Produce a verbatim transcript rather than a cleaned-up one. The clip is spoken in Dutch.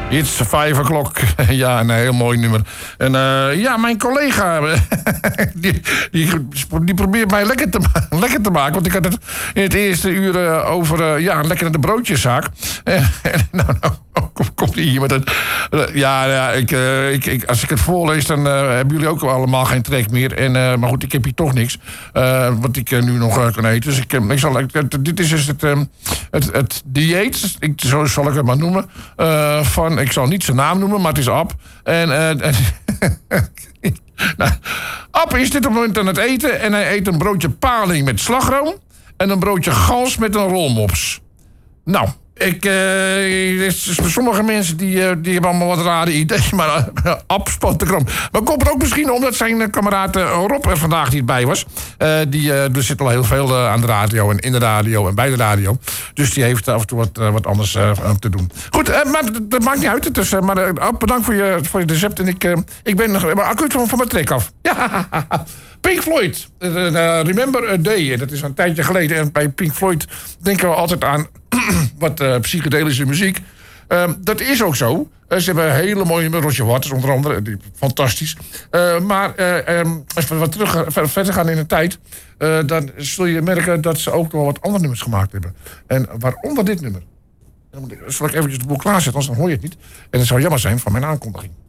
It's five o'clock. Ja, een heel mooi nummer. En uh, ja, mijn collega... die, die, die probeert mij lekker te, lekker te maken. Want ik had het in het eerste uur uh, over... Uh, ja, lekker naar de broodjeszaak. Uh, nou, nou, komt hij hier met een... Uh, ja, ja ik, uh, ik, ik, als ik het voorlees, dan uh, hebben jullie ook allemaal geen trek meer. En, uh, maar goed, ik heb hier toch niks. Uh, wat ik uh, nu nog uh, kan eten. Dus ik, uh, ik zal... Uh, dit is dus het, um, het, het dieet, ik, zo zal ik het maar noemen, uh, van... Ik zal niet zijn naam noemen, maar het is Ab. En, uh, nou, Ab is dit op het moment aan het eten... en hij eet een broodje paling met slagroom... en een broodje gals met een rolmops. Nou, ik, uh, sommige mensen die, uh, die hebben allemaal wat rare ideeën... maar uh, Ab spot de krom. Maar komt het ook misschien omdat zijn uh, kameraad uh, Rob er vandaag niet bij was. Uh, die, uh, er zit al heel veel uh, aan de radio en in de radio en bij de radio. Dus die heeft af en toe wat, uh, wat anders uh, te doen. Goed, uh, maar dat maakt niet uit. Dus, uh, maar uh, Ab, bedankt voor je, voor je recept. En ik, uh, ik ben nog acuut van, van mijn trek af. Ja, Pink Floyd, uh, uh, Remember a Day. Dat is een tijdje geleden. En bij Pink Floyd denken we altijd aan wat uh, psychedelische muziek. Uh, dat is ook zo. Uh, ze hebben hele mooie Roger Waters onder andere. Die, fantastisch. Uh, maar uh, um, als we wat terug, ver, verder gaan in de tijd... Uh, dan zul je merken dat ze ook wel wat andere nummers gemaakt hebben. En waaronder dit nummer. Dan zal ik eventjes de boel klaarzetten, anders dan hoor je het niet. En het zou jammer zijn van mijn aankondiging.